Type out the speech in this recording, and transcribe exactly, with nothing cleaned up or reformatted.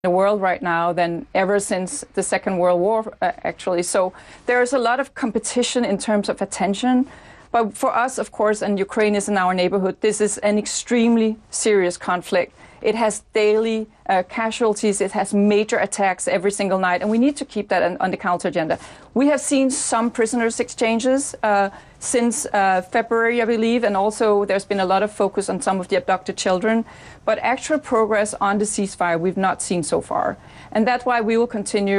the world right now than ever since the Second World War, uh, actually. So there's a lot of competition in terms of attention. But for us, of course, and Ukraine is in our neighborhood, this is an extremely serious conflict. It has daily uh, casualties. It has major attacks every single night. And we need to keep that on, on the counter agenda. We have seen some prisoners exchanges uh, since uh, February, I believe. And also there's been a lot of focus on some of the abducted children. But actual progress on the ceasefire we've not seen so far. And that's why we will continue